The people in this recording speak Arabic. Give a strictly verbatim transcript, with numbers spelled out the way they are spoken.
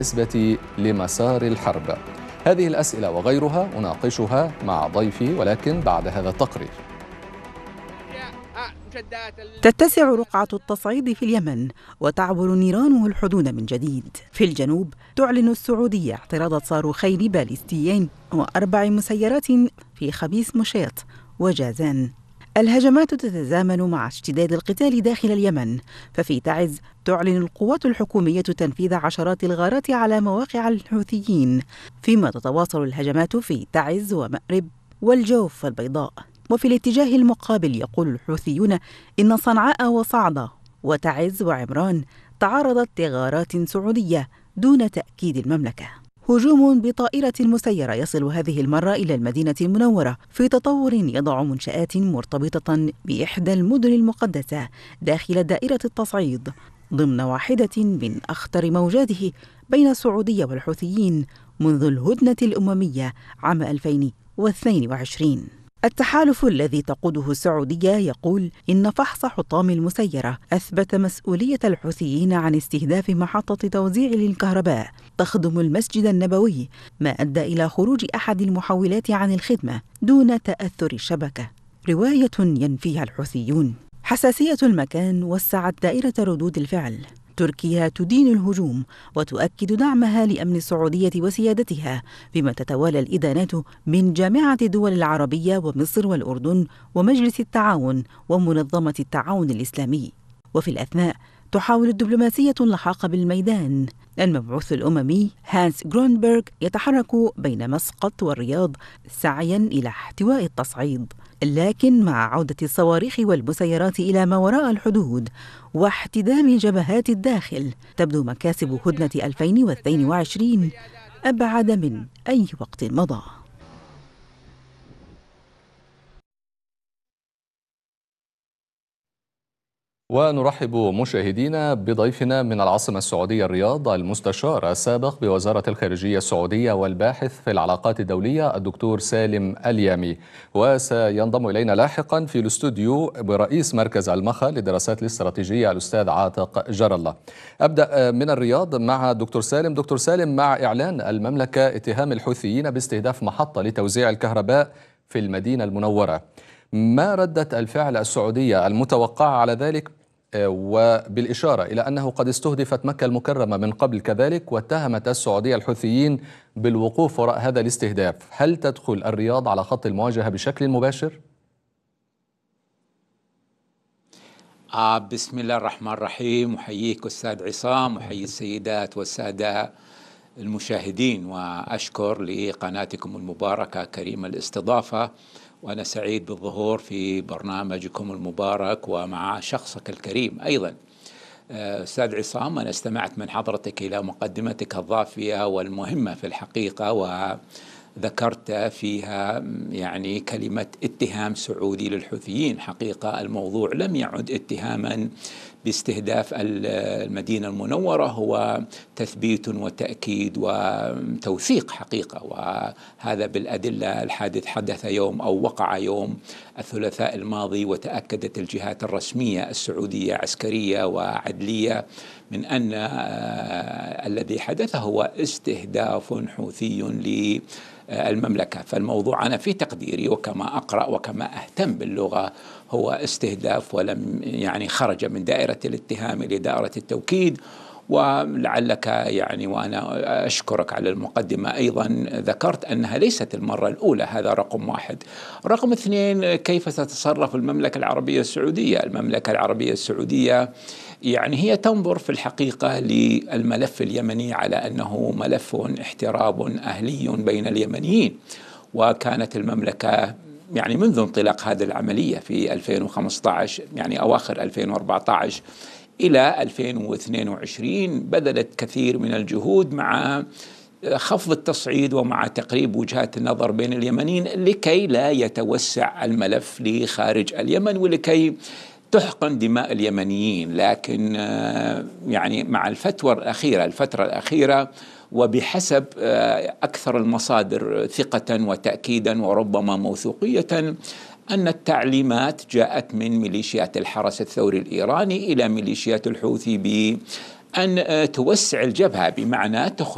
بالنسبة لمسار الحرب؟ هذه الأسئلة وغيرها أناقشها مع ضيفي، ولكن بعد هذا التقرير. تتسع رقعة التصعيد في اليمن وتعبر نيرانه الحدود من جديد. في الجنوب تعلن السعودية اعتراض صاروخين باليستيين وأربع مسيرات في خبيث مشيط وجازان. الهجمات تتزامن مع اشتداد القتال داخل اليمن، ففي تعز تعلن القوات الحكومية تنفيذ عشرات الغارات على مواقع الحوثيين، فيما تتواصل الهجمات في تعز ومأرب والجوف البيضاء. وفي الاتجاه المقابل يقول الحوثيون إن صنعاء وصعدة وتعز وعمران تعرضت لغارات سعودية دون تأكيد المملكة. هجوم بطائرة مسيرة يصل هذه المرة إلى المدينة المنورة في تطور يضع منشآت مرتبطة بإحدى المدن المقدسة داخل دائرة التصعيد ضمن واحدة من أخطر موجاته بين السعودية والحوثيين منذ الهدنة الأممية عام ألفين واثنين وعشرين. التحالف الذي تقوده السعودية يقول إن فحص حطام المسيرة أثبت مسؤولية الحوثيين عن استهداف محطة توزيع للكهرباء تخدم المسجد النبوي، ما أدى إلى خروج أحد المحولات عن الخدمة دون تأثر الشبكة، رواية ينفيها الحوثيون. حساسية المكان وسعت دائرة ردود الفعل. تركيا تدين الهجوم وتؤكد دعمها لأمن السعودية وسيادتها، بما تتوالى الإدانات من جامعة الدول العربية ومصر والأردن ومجلس التعاون ومنظمة التعاون الإسلامي. وفي الأثناء تحاول الدبلوماسية اللحاق بالميدان. المبعوث الأممي هانس جرونبرغ يتحرك بين مسقط والرياض سعيا إلى احتواء التصعيد، لكن مع عودة الصواريخ والمسيرات إلى ما وراء الحدود واحتدام جبهات الداخل تبدو مكاسب هدنة ألفين واثنين وعشرين أبعد من أي وقت مضى. ونرحب مشاهدينا بضيفنا من العاصمة السعودية الرياض، المستشار السابق بوزارة الخارجية السعودية والباحث في العلاقات الدولية الدكتور سالم اليامي، وسينضم إلينا لاحقا في الاستوديو برئيس مركز المخا للدراسات الاستراتيجية الأستاذ عاتق جار الله. أبدأ من الرياض مع دكتور سالم. دكتور سالم، مع إعلان المملكة اتهام الحوثيين باستهداف محطة لتوزيع الكهرباء في المدينة المنورة، ما ردة الفعل السعودية المتوقعة على ذلك؟ وبالإشارة إلى أنه قد استهدفت مكة المكرمة من قبل كذلك، واتهمت السعودية الحوثيين بالوقوف وراء هذا الاستهداف. هل تدخل الرياض على خط المواجهة بشكل مباشر؟ آه بسم الله الرحمن الرحيم. أحييك أستاذ عصام، أحيي السيدات والسادة المشاهدين، وأشكر لقناتكم المباركة كريم الاستضافة، وأنا سعيد بالظهور في برنامجكم المبارك ومع شخصك الكريم أيضا. أستاذ عصام، أنا استمعت من حضرتك إلى مقدمتك الضافية والمهمة في الحقيقة، وذكرت فيها يعني كلمة اتهام سعودي للحوثيين. حقيقة الموضوع لم يعد اتهاما باستهداف المدينة المنورة، هو تثبيت وتأكيد وتوثيق حقيقة، وهذا بالأدلة. الحادث حدث يوم أو وقع يوم الثلاثاء الماضي، وتأكدت الجهات الرسمية السعودية عسكرية وعدلية من أن الذي حدث هو استهداف حوثي للمملكة. فالموضوع أنا في تقديري وكما أقرأ وكما أهتم باللغة هو استهداف، ولم يعني خرج من دائرة الاتهام إلى دائرة التوكيد. ولعلك يعني وأنا أشكرك على المقدمة أيضا ذكرت أنها ليست المرة الأولى، هذا رقم واحد. رقم اثنين، كيف تتصرف المملكة العربية السعودية؟ المملكة العربية السعودية يعني هي تنظر في الحقيقة للملف اليمني على أنه ملف احتراب أهلي بين اليمنيين، وكانت المملكة يعني منذ انطلاق هذه العملية في ألفين وخمسة عشر يعني أواخر ألفين وأربعة عشر إلى ألفين واثنين وعشرين بذلت كثير من الجهود مع خفض التصعيد ومع تقريب وجهات النظر بين اليمنيين لكي لا يتوسع الملف لخارج اليمن ولكي تحقن دماء اليمنيين. لكن يعني مع الفترة الأخيرة الفترة الأخيرة وبحسب أكثر المصادر ثقة وتأكيدا وربما موثوقية أن التعليمات جاءت من ميليشيات الحرس الثوري الإيراني إلى ميليشيات الحوثي بأن توسع الجبهة، بمعنى تخرج